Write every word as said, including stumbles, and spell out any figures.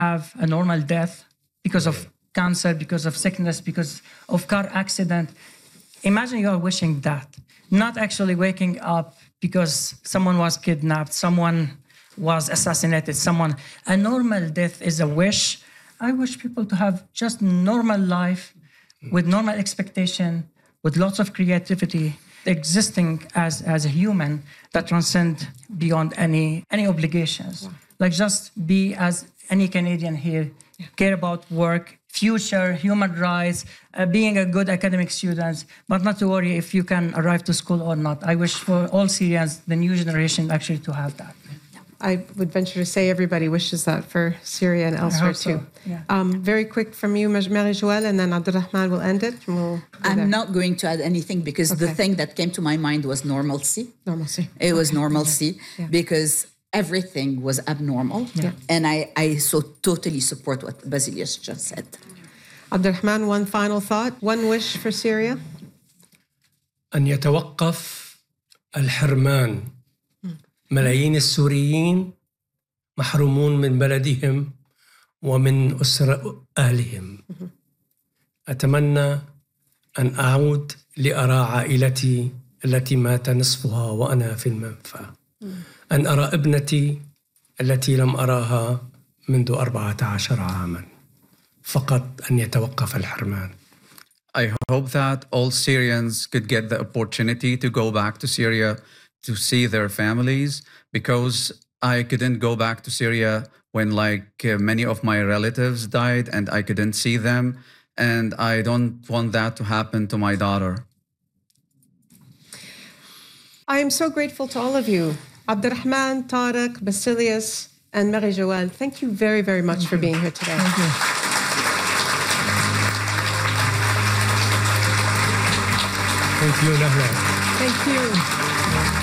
have a normal death because of cancer, because of sickness, because of car accident. Imagine you are wishing that, not actually waking up because someone was kidnapped, someone was assassinated, someone. A normal death is a wish. I wish people to have just normal life with normal expectation, with lots of creativity, existing as, as a human that transcend beyond any, any obligations. Wow. Like just be as any Canadian here, yeah. care about work, future, human rights, uh, being a good academic student, but not to worry if you can arrive to school or not. I wish for all Syrians, the new generation, actually to have that. I would venture to say everybody wishes that for Syria and elsewhere so. too. Yeah. Um, very quick from you, Marie-Joëlle, and then Abdulrahman will end it. And we'll I'm there. not going to add anything because okay. the thing that came to my mind was normalcy. Normalcy. It okay. was normalcy yeah. Yeah. because everything was abnormal. Yeah. And I, I so totally support what Basilius just said. Abdulrahman, one final thought, one wish for Syria? أن يتوقف الحرمان. ملايين السوريين محرومون من بلدهم ومن أسر أهلهم. أتمنى أن أعود لأرى عائلتي التي مات نصفها وأنا في المنفى. أن أرى ابنتي التي لم أراها منذ أربعة عشر عاما. فقط أن يتوقف الحرمان. I hope that all Syrians could get the opportunity to go back to Syria to see their families, because I couldn't go back to Syria when like uh, many of my relatives died and I couldn't see them. And I don't want that to happen to my daughter. I am so grateful to all of you. Abdulrahman, Tariq, Basilius, and Marie-Joëlle, thank you very, very much thank for you. being here today. Thank you. Thank you, Nahla. Thank you.